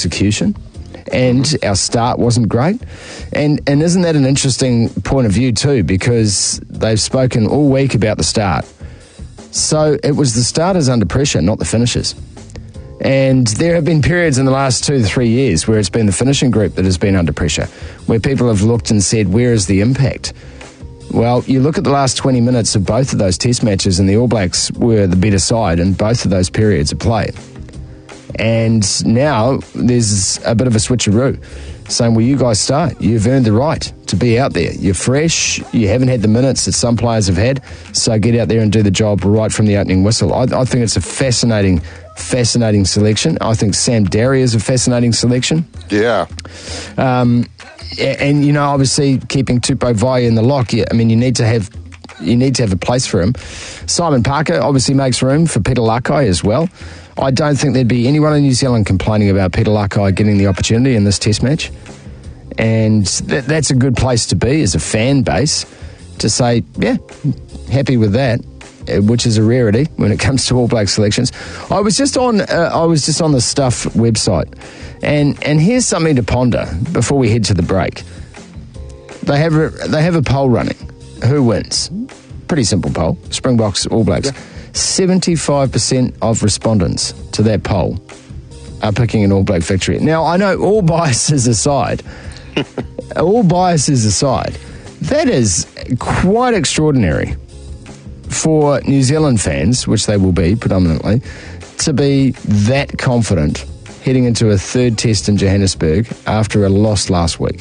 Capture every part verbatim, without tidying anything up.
execution. And our start wasn't great. And and isn't that an interesting point of view too? Because they've spoken all week about the start. So it was the starters under pressure, not the finishers. And there have been periods in the last two to three years where it's been the finishing group that has been under pressure, where people have looked and said, where is the impact? Well, you look at the last twenty minutes of both of those test matches and the All Blacks were the better side in both of those periods of play. And now there's a bit of a switcheroo, saying, well, you guys start. You've earned the right to be out there. You're fresh. You haven't had the minutes that some players have had, so get out there and do the job right from the opening whistle. I, I think it's a fascinating, fascinating selection. I think Sam Darry is a fascinating selection. Yeah. Um, and, you know, obviously keeping Tupou Vaa'i in the lock, yeah, I mean, you need to have you need to have a place for him. Simon Parker obviously makes room for Peter Lakai as well. I don't think there'd be anyone in New Zealand complaining about Peter Lakai getting the opportunity in this test match. And that, that's a good place to be as a fan base, to say, yeah, happy with that, which is a rarity when it comes to All Black selections. I was just on uh, I was just on the Stuff website, and, and here's something to ponder before we head to the break. They have a, they have a poll running. Who wins? Pretty simple poll. Springboks, All Blacks. Yeah. seventy-five percent of respondents to that poll are picking an All Black victory. Now, I know all biases aside, all biases aside, that is quite extraordinary for New Zealand fans, which they will be predominantly, to be that confident heading into a third test in Johannesburg after a loss last week.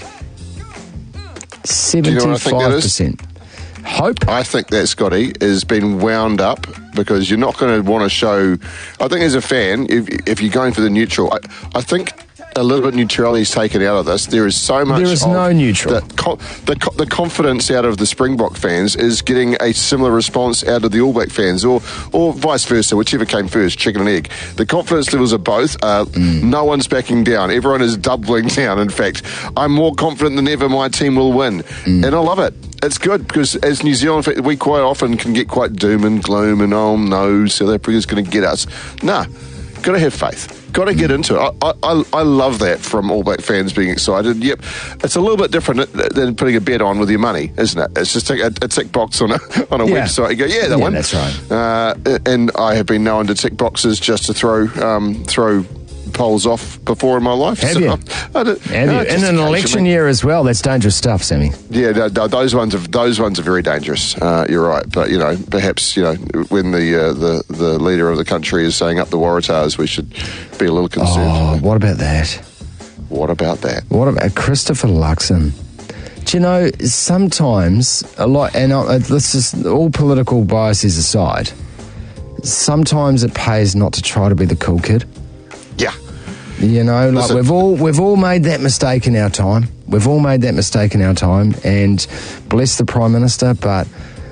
seventy-five percent. Hope. I think that, Scotty, has been wound up because you're not going to want to show... I think as a fan, if, if you're going for the neutral, I, I think a little bit neutrality is taken out of this. There is so much... There is no neutral. The, the, the confidence out of the Springbok fans is getting a similar response out of the All Black fans, or or vice versa, whichever came first, chicken and egg. The confidence levels of both, uh, mm. no one's backing down. Everyone is doubling down. In fact, I'm more confident than ever my team will win. Mm. And I love it. It's good because as New Zealand, we quite often can get quite doom and gloom and, oh no, South Africa's going to get us. Nah, got to have faith. Got to get into it. I, I I love that from All Black fans being excited. Yep, it's a little bit different than putting a bet on with your money, isn't it? It's just a, a tick box on a on a yeah. website. You go, yeah, that yeah, one. That's right. Uh, and I have been known to tick boxes just to throw um, throw polls off before in my life. Have so you? I, I did, have no, you? In an election year as well. That's dangerous stuff, Sammy. Yeah, no, no, those ones are those ones are very dangerous. Uh, you're right, but you know, perhaps you know when the uh, the the leader of the country is saying up the Waratahs, we should be a little concerned. Oh, what about that? What about that? What about Christopher Luxon? Do you know, sometimes a lot, and uh, let's just all political biases aside, sometimes it pays not to try to be the cool kid. Yeah. You know, like Listen. we've all we've all made that mistake in our time. We've all made that mistake in our time, and bless the Prime Minister, but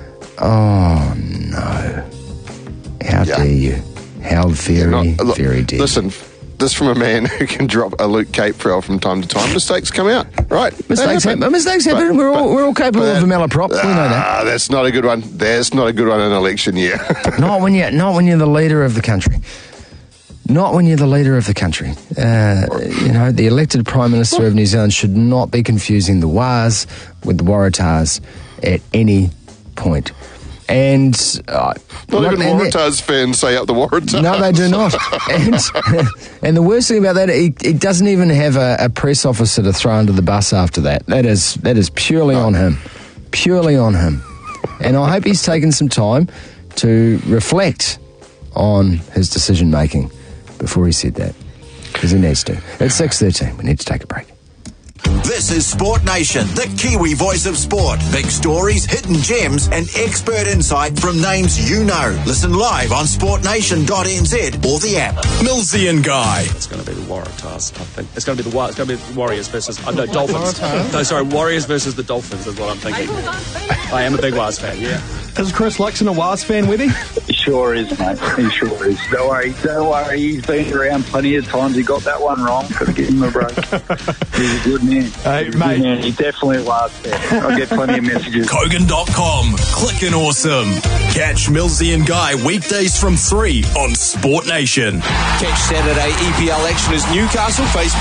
oh no. How yeah. dare you? How very, yeah, not, very dare Listen, this from a man who can drop a Luke Capewell from time to time. Mistakes come out, right? Mistakes happen. Mistakes happen. But, we're, all, but, we're all capable but, of a malaprop. Uh, we know that. That's not a good one. That's not a good one in an election year. not when you not when you're the leader of the country. Not when you're the leader of the country. Uh, you know, the elected Prime Minister of New Zealand should not be confusing the Wars with the Waratahs at any point. And uh, not even Waratahs fans say up the Waratahs. No, they do not. and, and the worst thing about that, he, he doesn't even have a, a press officer to throw under the bus after that. That is that is purely no. on him, purely on him. And I hope he's taken some time to reflect on his decision making before he said that, because he needs to. It's six thirteen. We need to take a break. This is Sport Nation, the Kiwi voice of sport. Big stories, hidden gems, and expert insight from names you know. Listen live on sport nation dot n z or the app. Millsy and Guy. It's going to be the Waratahs, I think. It's going to be the It's going to be the Warriors versus uh, no Dolphins. No, sorry, Warriors versus the Dolphins is what I'm thinking. I am a big Wars fan. Yeah. Is Chris Luxon a Wars fan with him? He sure is, mate. He sure is. Don't worry, don't worry. He's been around plenty of times. He got that one wrong. Got to give him a break. He's a good man. Hey, He's a mate. good man. He's definitely a Wars fan. I get plenty of messages. Kogan dot com. Clickin' awesome. Catch Millsy and Guy weekdays from three on Sport Nation. Catch Saturday E P L action as Newcastle face